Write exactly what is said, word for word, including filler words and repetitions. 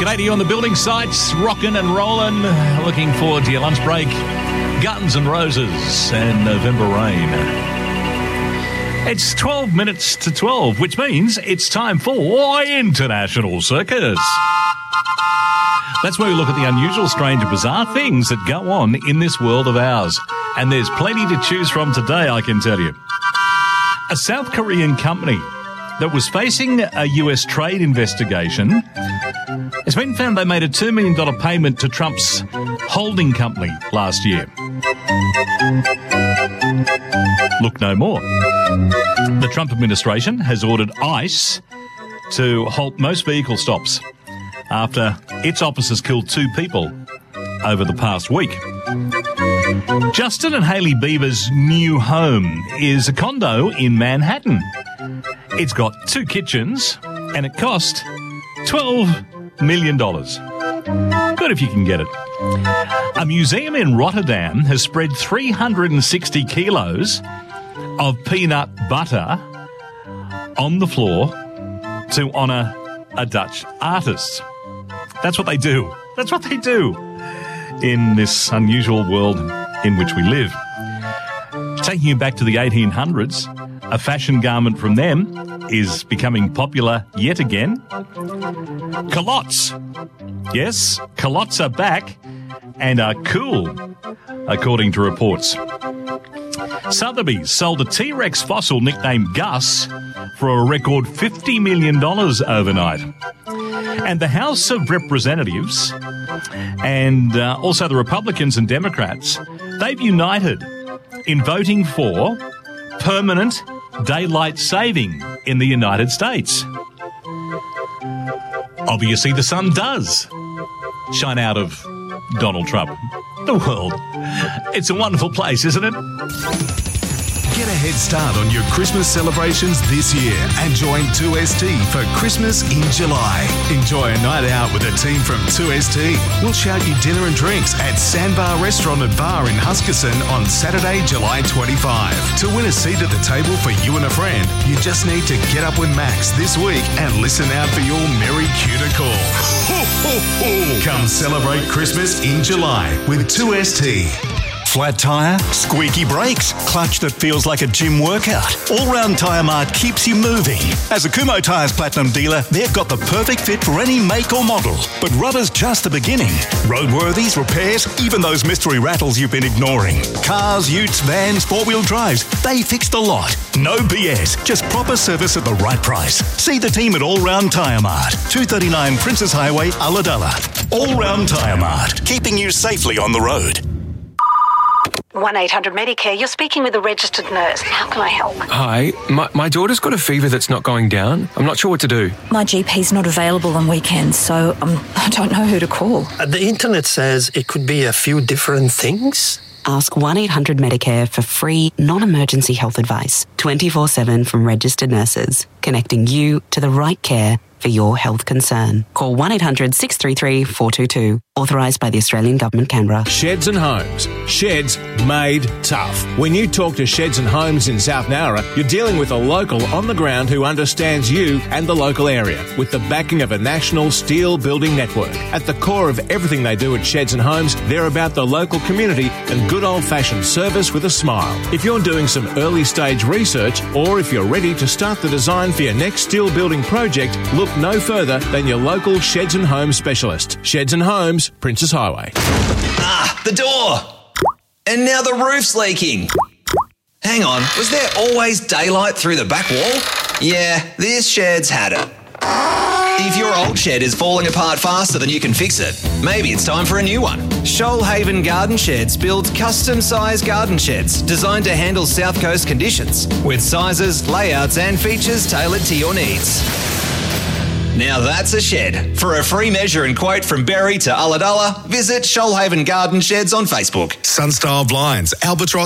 G'day to you on the building sites, rocking and rolling. Looking forward to your lunch break. Guns N' Roses and November Rain. It's twelve minutes to twelve, which means it's time for International Circus. That's where we look at the unusual, strange and bizarre things that go on in this world of ours. And there's plenty to choose from today, I can tell you. A South Korean company that was facing a U S trade investigation, it's been found they made a two million dollars payment to Trump's holding company last year. Look no more. The Trump administration has ordered ICE to halt most vehicle stops after its officers killed two people over the past week. Justin and Hailey Bieber's new home is a condo in Manhattan. It's got two kitchens and it cost twelve million dollars. Good if you can get it. A museum in Rotterdam has spread three hundred sixty kilos of peanut butter on the floor to honour a Dutch artist. That's what they do. That's what they do in this unusual world in which we live. Taking you back to the eighteen hundreds, a fashion garment from them is becoming popular yet again. Culottes. Yes, culottes are back and are cool, according to reports. Sotheby's sold a T-Rex fossil nicknamed Gus for a record fifty million dollars overnight. And the House of Representatives and uh, also the Republicans and Democrats, they've united in voting for permanent daylight saving in the United States. Obviously, the sun does shine out of Donald Trump. The world. It's a wonderful place, isn't it? Get a head start on your Christmas celebrations this year and join two S T for Christmas in July. Enjoy a night out with a team from two S T. We'll shout you dinner and drinks at Sandbar Restaurant and Bar in Huskisson on Saturday, July twenty-fifth. To win a seat at the table for you and a friend, you just need to get up with Max this week and listen out for your Merry Cuter call. Ho, ho, ho. Come celebrate Christmas in July with two S T. Flat tyre, squeaky brakes, clutch that feels like a gym workout. All-Round Tyre Mart keeps you moving. As a Kumho Tyres Platinum dealer, they've got the perfect fit for any make or model. But rubber's just the beginning. Roadworthies, repairs, even those mystery rattles you've been ignoring. Cars, utes, vans, four-wheel drives, they fixed a lot. No B S, just proper service at the right price. See the team at All-Round Tyre Mart, two thirty-nine Princess Highway, Ulladulla. All-Round Tyre Mart, keeping you safely on the road. one eight hundred Medicare, you're speaking with a registered nurse. How can I help? Hi, my, my daughter's got a fever that's not going down. I'm not sure what to do. My G P's not available on weekends, so um, I don't know who to call. Uh, the internet says it could be a few different things. Ask one eight hundred Medicare for free, non-emergency health advice, twenty-four seven from registered nurses, connecting you to the right care for your health concern. Call one eight hundred six three three four two two. Authorised by the Australian Government, Canberra. Sheds and Homes. Sheds made tough. When you talk to Sheds and Homes in South Nowra, you're dealing with a local on the ground who understands you and the local area with the backing of a national steel building network. At the core of everything they do at Sheds and Homes, they're about the local community and good old-fashioned service with a smile. If you're doing some early-stage research or if you're ready to start the design for your next steel building project, look no further than your local Sheds and Homes specialist. Sheds and Homes, Princess Highway. Ah, the door! And now the roof's leaking. Hang on, was there always daylight through the back wall? Yeah, this shed's had it. If your old shed is falling apart faster than you can fix it, maybe it's time for a new one. Shoalhaven Garden Sheds builds custom-sized garden sheds designed to handle South Coast conditions with sizes, layouts and features tailored to your needs. Now that's a shed. For a free measure and quote from Berry to Ulladulla, visit Shoalhaven Garden Sheds on Facebook. Sunstyle Blinds, Albatross